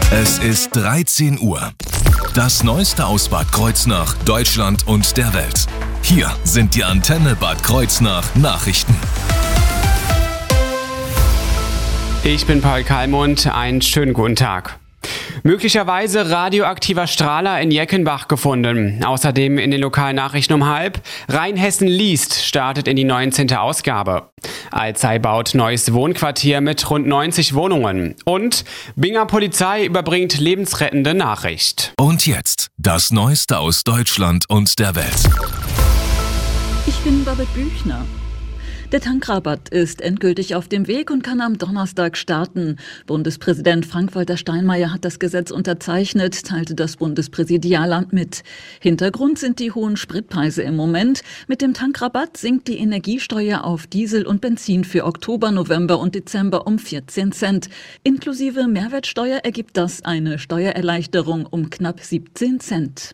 Es ist 13 Uhr. Das Neueste aus Bad Kreuznach, Deutschland und der Welt. Hier sind die Antenne Bad Kreuznach Nachrichten. Ich bin Paul Kalmund, einen schönen guten Tag. Möglicherweise radioaktiver Strahler in Jeckenbach gefunden. Außerdem in den lokalen Nachrichten um 12:30. Rheinhessen liest startet in die 19. Ausgabe. Alzey baut neues Wohnquartier mit rund 90 Wohnungen. Und Binger Polizei überbringt lebensrettende Nachricht. Und jetzt das Neueste aus Deutschland und der Welt. Ich bin Babette Büchner. Der Tankrabatt ist endgültig auf dem Weg und kann am Donnerstag starten. Bundespräsident Frank-Walter Steinmeier hat das Gesetz unterzeichnet, teilte das Bundespräsidialamt mit. Hintergrund sind die hohen Spritpreise im Moment. Mit dem Tankrabatt sinkt die Energiesteuer auf Diesel und Benzin für Oktober, November und Dezember um 14 Cent. Inklusive Mehrwertsteuer ergibt das eine Steuererleichterung um knapp 17 Cent.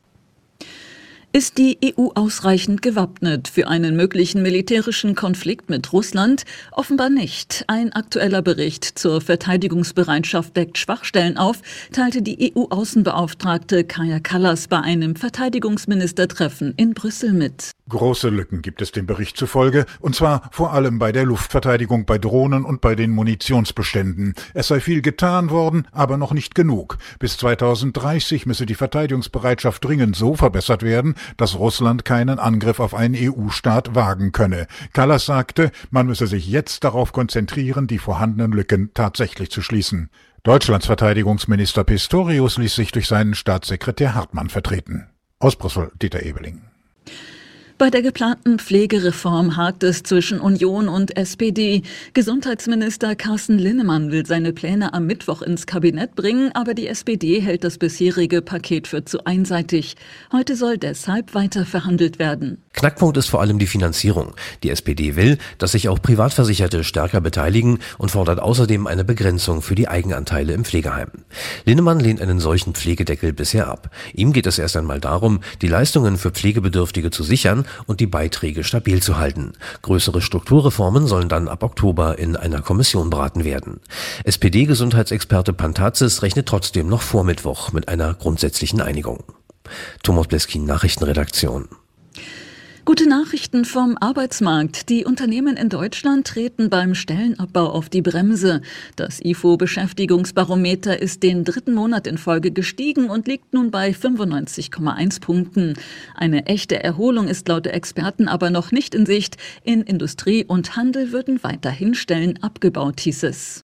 Ist die EU ausreichend gewappnet für einen möglichen militärischen Konflikt mit Russland? Offenbar nicht. Ein aktueller Bericht zur Verteidigungsbereitschaft deckt Schwachstellen auf, teilte die EU-Außenbeauftragte Kaja Kallas bei einem Verteidigungsministertreffen in Brüssel mit. Große Lücken gibt es dem Bericht zufolge, und zwar vor allem bei der Luftverteidigung, bei Drohnen und bei den Munitionsbeständen. Es sei viel getan worden, aber noch nicht genug. Bis 2030 müsse die Verteidigungsbereitschaft dringend so verbessert werden, dass Russland keinen Angriff auf einen EU-Staat wagen könne. Kallas sagte, man müsse sich jetzt darauf konzentrieren, die vorhandenen Lücken tatsächlich zu schließen. Deutschlands Verteidigungsminister Pistorius ließ sich durch seinen Staatssekretär Hartmann vertreten. Aus Brüssel, Dieter Ebeling. Bei der geplanten Pflegereform hakt es zwischen Union und SPD. Gesundheitsminister Carsten Linnemann will seine Pläne am Mittwoch ins Kabinett bringen, aber die SPD hält das bisherige Paket für zu einseitig. Heute soll deshalb weiter verhandelt werden. Knackpunkt ist vor allem die Finanzierung. Die SPD will, dass sich auch Privatversicherte stärker beteiligen und fordert außerdem eine Begrenzung für die Eigenanteile im Pflegeheim. Linnemann lehnt einen solchen Pflegedeckel bisher ab. Ihm geht es erst einmal darum, die Leistungen für Pflegebedürftige zu sichern und die Beiträge stabil zu halten. Größere Strukturreformen sollen dann ab Oktober in einer Kommission beraten werden. SPD-Gesundheitsexperte Pantazis rechnet trotzdem noch vor Mittwoch mit einer grundsätzlichen Einigung. Thomas Bleskin, Nachrichtenredaktion. Gute Nachrichten vom Arbeitsmarkt. Die Unternehmen in Deutschland treten beim Stellenabbau auf die Bremse. Das IFO-Beschäftigungsbarometer ist den 3. Monat in Folge gestiegen und liegt nun bei 95,1 Punkten. Eine echte Erholung ist laut der Experten aber noch nicht in Sicht. In Industrie und Handel würden weiterhin Stellen abgebaut, hieß es.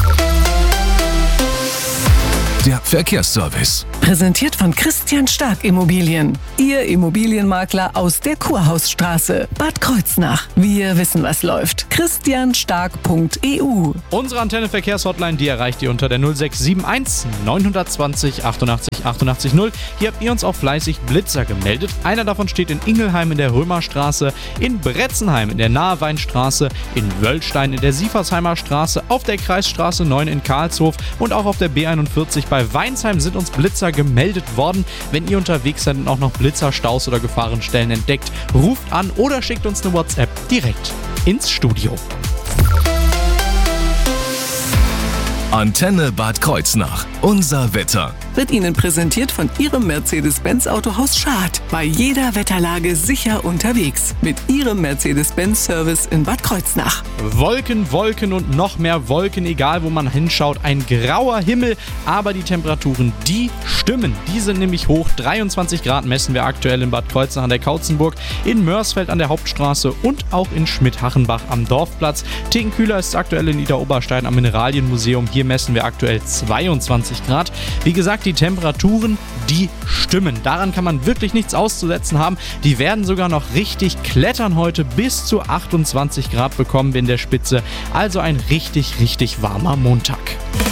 Der Verkehrsservice. Präsentiert von Christian Stark Immobilien. Ihr Immobilienmakler aus der Kurhausstraße, Bad Kreuznach. Wir wissen, was läuft. christianstark.eu. Unsere Antenne-Verkehrshotline, die erreicht ihr unter der 0671 920 88 88 0. Hier habt ihr uns auch fleißig Blitzer gemeldet. Einer davon steht in Ingelheim in der Römerstraße, in Bretzenheim in der Naheweinstraße, in Wöllstein in der Siefersheimer Straße, auf der Kreisstraße 9 in Karlshof und auch auf der B41 bei Weinsheim sind uns Blitzer gemeldet worden. Wenn ihr unterwegs seid und auch noch Blitzerstaus oder Gefahrenstellen entdeckt, ruft an oder schickt uns eine WhatsApp direkt ins Studio. Antenne Bad Kreuznach. Unser Wetter. Wird Ihnen präsentiert von Ihrem Mercedes-Benz Autohaus Schad. Bei jeder Wetterlage sicher unterwegs. Mit Ihrem Mercedes-Benz-Service in Bad Kreuznach. Wolken, Wolken und noch mehr Wolken, egal wo man hinschaut. Ein grauer Himmel, aber die Temperaturen, die stimmen. Die sind nämlich hoch. 23 Grad messen wir aktuell in Bad Kreuznach an der Kautzenburg, in Mörsfeld an der Hauptstraße und auch in Schmidhachenbach am Dorfplatz. Ticken kühler ist es aktuell in Niederoberstein am Mineralienmuseum. Hier messen wir aktuell 22 Grad. Wie gesagt, die Temperaturen, die stimmen. Daran kann man wirklich nichts auszusetzen haben. Die werden sogar noch richtig klettern heute. Bis zu 28 Grad bekommen wir in der Spitze. Also ein richtig, richtig warmer Montag.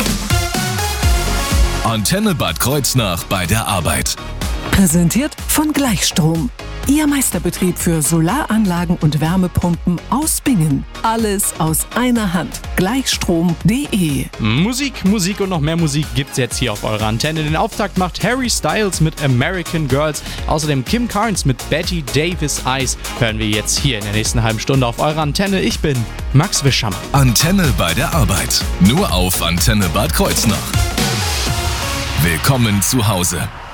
Antenne Bad Kreuznach bei der Arbeit. Präsentiert von Gleichstrom. Ihr Meisterbetrieb für Solaranlagen und Wärmepumpen aus Bingen. Alles aus einer Hand. Gleichstrom.de. Musik, Musik und noch mehr Musik gibt's jetzt hier auf eurer Antenne. Den Auftakt macht Harry Styles mit American Girls. Außerdem Kim Carnes mit Betty Davis Eyes. Hören wir jetzt hier in der nächsten halben Stunde auf eurer Antenne. Ich bin Max Wischammer. Antenne bei der Arbeit. Nur auf Antenne Bad Kreuznach. Willkommen zu Hause.